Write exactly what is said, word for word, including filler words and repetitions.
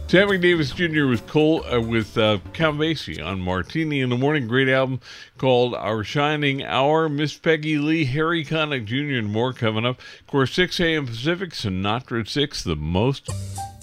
Sammy Davis Junior with Cole uh, with uh, Count Basie on Martini in the Morning. Great album called Our Shining Hour. Miss Peggy Lee, Harry Connick Junior and more coming up. Of course, six a.m. Pacific, Sinatra at six, the most